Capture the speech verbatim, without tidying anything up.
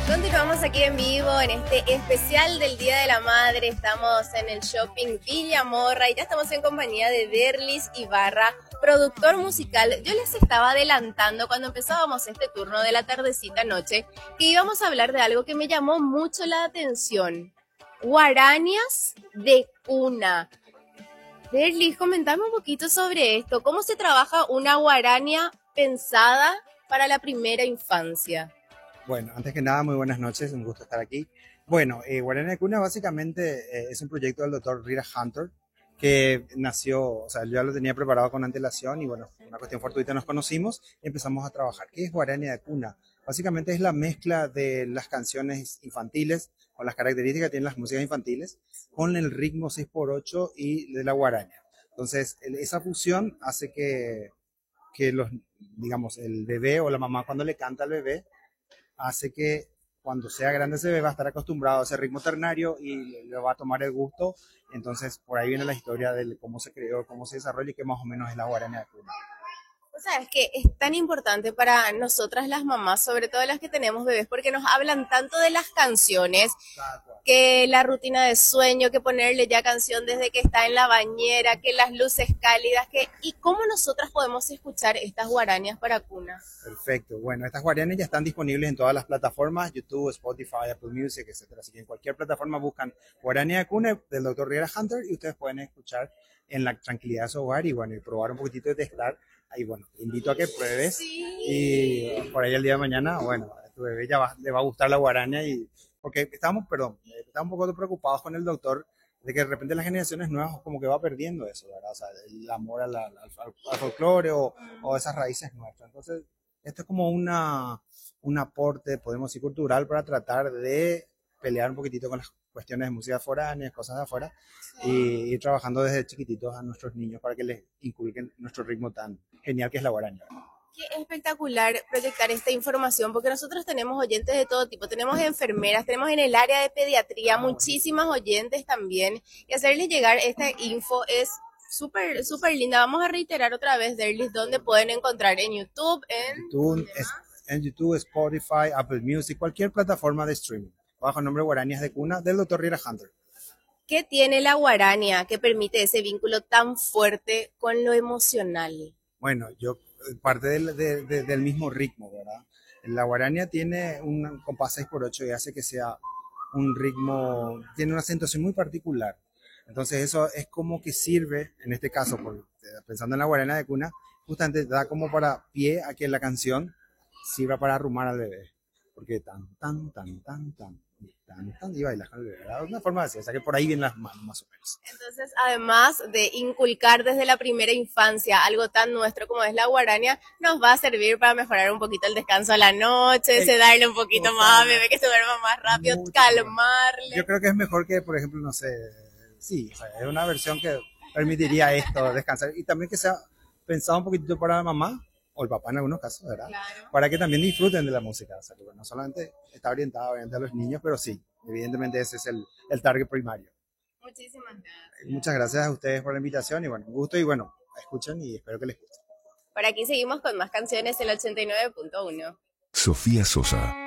Continuamos aquí en vivo en este especial del Día de la Madre. Estamos en el Shopping Villa Morra y ya estamos en compañía de Derlis Ibarra, productor musical. Yo les estaba adelantando cuando empezábamos este turno de la tardecita noche que íbamos a hablar de algo que me llamó mucho la atención. Guaranías de cuna. Derlis, comentame un poquito sobre esto. ¿Cómo se trabaja una guarania pensada para la primera infancia? Bueno, antes que nada, muy buenas noches, un gusto estar aquí. Bueno, eh, Guarania de Cuna básicamente eh, es un proyecto del doctor Rita Hunter que nació, o sea, yo ya lo tenía preparado con antelación y bueno, una cuestión fortuita nos conocimos y empezamos a trabajar. ¿Qué es Guarania de Cuna? Básicamente es la mezcla de las canciones infantiles con las características que tienen las músicas infantiles con el ritmo seis por ocho y de la guarania. Entonces, esa fusión hace que, que los, digamos, el bebé o la mamá cuando le canta al bebé hace que cuando sea grande ese bebé va a estar acostumbrado a ese ritmo ternario y le va a tomar el gusto. Entonces, por ahí viene la historia de cómo se creó, cómo se desarrolla y qué más o menos es la guarania de cuna. O sea, es que es tan importante para nosotras las mamás, sobre todo las que tenemos bebés, porque nos hablan tanto de las canciones, que la rutina de sueño, que ponerle ya canción desde que está en la bañera, que las luces cálidas, que y cómo nosotras podemos escuchar estas guaranias para cuna. Perfecto. Bueno, estas guaranias ya están disponibles en todas las plataformas, YouTube, Spotify, Apple Music, etcétera. Así que en cualquier plataforma buscan Guarania de Cuna del doctor Rita Hunter y ustedes pueden escuchar en la tranquilidad de su hogar y bueno, y probar un poquitito de testar. Ahí bueno, te invito a que pruebes sí. Y por ahí el día de mañana, bueno, a tu bebé ya va, le va a gustar la guarania y porque estamos, perdón, estamos un poco preocupados con el doctor de que de repente las generaciones nuevas como que va perdiendo eso, ¿verdad? O sea, el amor al, al, al folclore o, o esas raíces nuestras. Entonces, esto es como una, un aporte, podemos decir, cultural para tratar de pelear un poquitito con las cuestiones de música foránea, cosas de afuera, sí. y ir trabajando desde chiquititos a nuestros niños para que les inculquen nuestro ritmo tan genial que es la guarania. Qué espectacular proyectar esta información, porque nosotros tenemos oyentes de todo tipo, tenemos enfermeras, tenemos en el área de pediatría muchísimas oyentes también, y hacerles llegar esta info es súper, súper linda. Vamos a reiterar otra vez, Derlis, dónde pueden encontrar en YouTube, en... YouTube, es, en YouTube, Spotify, Apple Music, cualquier plataforma de streaming, bajo el nombre Guaranias de Cuna del doctor Rita Hunter. ¿Qué tiene la guarania que permite ese vínculo tan fuerte con lo emocional? Bueno, yo parte del, de, de, del mismo ritmo, ¿verdad? La guarania tiene un compás seis por ocho y hace que sea un ritmo, tiene una acentuación muy particular. Entonces eso es como que sirve, en este caso, por, pensando en la guarania de cuna, justamente da como para pie a que la canción sirva para arrumar al bebé. Porque tan, tan, tan, tan, tan, tan, tan, y bailas con el bebé, ¿verdad? Una forma de decir, o sea que por ahí vienen las manos, más o menos. Entonces, además de inculcar desde la primera infancia algo tan nuestro como es la guarania, nos va a servir para mejorar un poquito el descanso a la noche, ese darle un poquito más a bebé que se duerma más rápido, mucho calmarle. Bien. Yo creo que es mejor que, por ejemplo, no sé, sí, o sea, es una versión que permitiría esto, descansar, y también que sea pensado un poquitito para la mamá, o el papá en algunos casos, ¿verdad? Claro. Para que también disfruten de la música, o sea, que, bueno, no solamente está orientado obviamente a los niños, pero sí, evidentemente ese es el, el target primario. Muchísimas gracias. Muchas gracias a ustedes por la invitación y bueno, un gusto y bueno, escuchen y espero que les guste. Por aquí seguimos con más canciones en el ochenta y nueve punto uno. Sofía Sosa.